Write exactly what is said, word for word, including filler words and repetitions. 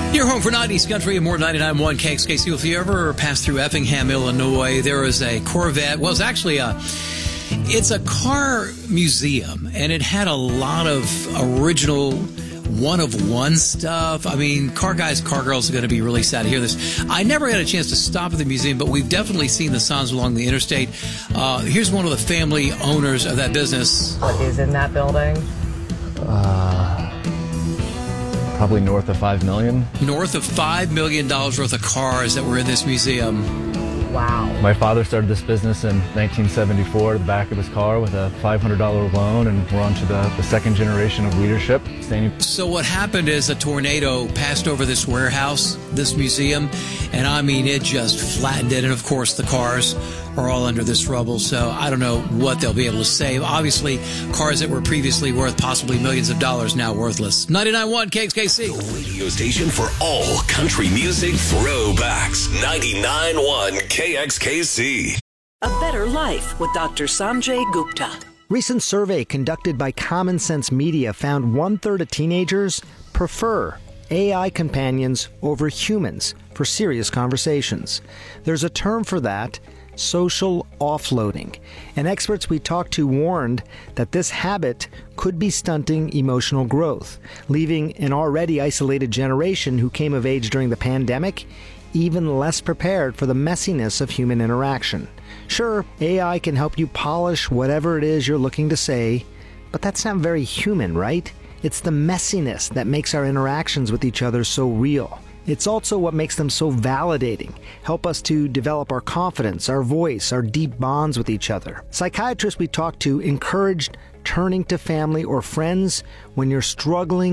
You're home for nineties country and more ninety-nine point one K X K C. If you ever pass through Effingham, Illinois, there is a Corvette. Well, it's actually a, it's a car museum, and it had a lot of original one-of-one stuff. I mean, car guys, car girls are going to be really sad to hear this. I never had a chance to stop at the museum, but we've definitely seen the signs along the interstate. Uh, here's one of the family owners of that business. What is in that building? Uh... Probably north of five million dollars. North of five million dollars worth of cars that were in this museum. Wow. My father started this business in nineteen seventy-four, the back of his car with a five hundred dollars loan, and we're on to the, the second generation of leadership. So what happened is a tornado passed over this warehouse, this museum, and I mean, it just flattened it. And of course, the cars are all under this rubble, so I don't know what they'll be able to save. Obviously, cars that were previously worth possibly millions of dollars now worthless. ninety-nine point one K X K C. The radio station for all country music throwbacks. ninety-nine point one K X K C. A Better Life with Doctor Sanjay Gupta. Recent survey conducted by Common Sense Media found one-third of teenagers prefer A I companions over humans for serious conversations. There's a term for that, social offloading. And experts we talked to warned that this habit could be stunting emotional growth, leaving an already isolated generation who came of age during the pandemic even less prepared for the messiness of human interaction. Sure, A I can help you polish whatever it is you're looking to say, but that's not very human, right? It's the messiness that makes our interactions with each other so real. It's also what makes them so validating, help us to develop our confidence, our voice, our deep bonds with each other. Psychiatrists we talked to encouraged turning to family or friends when you're struggling